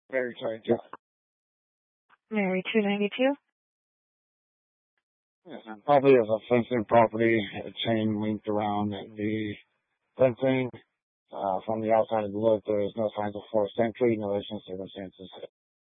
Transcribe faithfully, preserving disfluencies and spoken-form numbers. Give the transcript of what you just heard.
Very tight, yeah. Mary two ninety-two. Yes, and probably as a fencing property, a chain linked around the fencing. Uh, from the outside of the look, there is no signs of forced entry, no additional circumstances